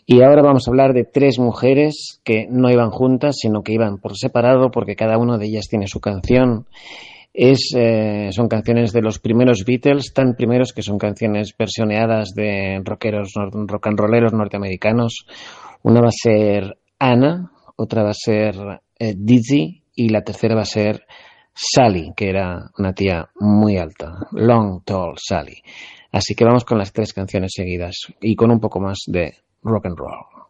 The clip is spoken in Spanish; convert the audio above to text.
Y ahora vamos a hablar de tres mujeres que no iban juntas, sino que iban por separado, porque cada una de ellas tiene su canción. Son canciones de los primeros Beatles, tan primeros que son canciones versioneadas de rockeros, rock and rolleros norteamericanos. Una va a ser Anna, otra va a ser Dizzy y la tercera va a ser Sally, que era una tía muy alta, Long Tall Sally. Así que vamos con las tres canciones seguidas y con un poco más de rock and roll.